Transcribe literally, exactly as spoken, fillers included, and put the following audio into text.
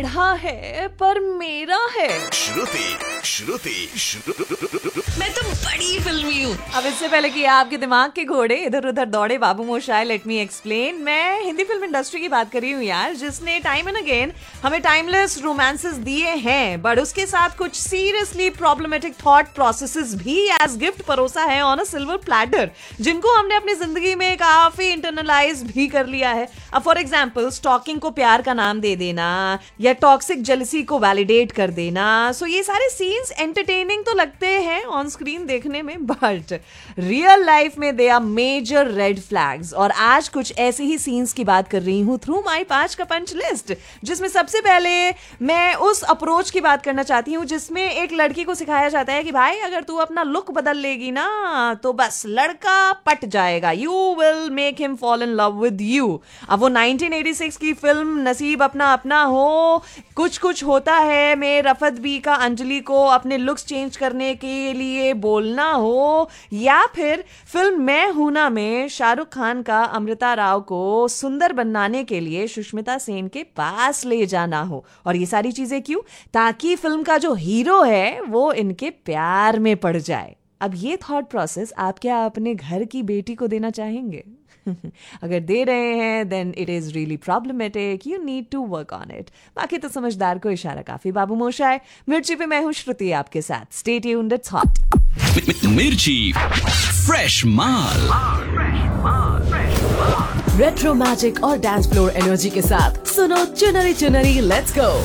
टेढ़ा है पर मेरा है। श्रुति श्रुति श्रुति मैं तो बड़ी फिल्मी हूँ। अब इससे पहले कि आपके दिमाग के घोड़े इधर उधर दौड़े बाबू मोशाय, लेट मी एक्सप्लेन। मैं हिंदी फिल्म इंडस्ट्री की बात कर रही हूँ यार, जिसने टाइम एंड अगेन हमें टाइमलेस रोमांसेस दिए हैं, बट उसके साथ कुछ सीरियसली प्रॉब्लमेटिक थॉट प्रोसेसेस भी एज गिफ्ट परोसा है ऑन अ सिल्वर प्लेटर, जिनको हमने अपनी जिंदगी में काफी इंटरनलाइज भी कर लिया है। अब फॉर एग्जाम्पल स्टॉकिंग को प्यार का नाम दे देना या टॉक्सिक जेलसी को वैलिडेट कर देना। सो ये सारे सीन्स एंटरटेनिंग तो लगते हैं ऑन स्क्रीन देखने में, बट रियल लाइफ में they are major red flags. और आज कुछ ऐसे ही सीन्स की बात कर रही हूं थ्रू माई पांच का पंच लिस्ट, जिसमें सबसे पहले मैं उस अप्रोच की बात करना चाहती हूं जिसमें एक लड़की को सिखाया जाता है कि भाई अगर तू अपना लुक बदल लेगी ना तो बस लड़का पट जाएगा, you will make him fall in love with you. अब वो नाइनटीन एटी सिक्स की फिल्म नसीब अपना अपना हो, कुछ कुछ होता है में रफत बी का अंजलि को अपने लुक्स चेंज करने के लिए बोलना हो, या फिर फिल्म मैं हूं ना में शाहरुख खान का अमृता राव को सुंदर बनाने के लिए सुष्मिता सेन के पास ले जाना हो। और ये सारी चीजें क्यों? ताकि फिल्म का जो हीरो है वो इनके प्यार में पड़ जाए। अब ये थॉट प्रोसेस आप क्या अपने घर की बेटी को देना चाहेंगे? अगर दे रहे हैं then it is really problematic, you need to work on it. बाकी तो समझदार को इशारा काफी बाबू मोशाय। मिर्ची पे मैं हूं श्रुति आपके साथ, स्टे ट्यून्ड, इट्स हॉट। मिर्ची फ्रेश माल, रेट्रो मैजिक और डांस फ्लोर एनर्जी के साथ सुनो चुनरी चुनरी, लेट्स गो।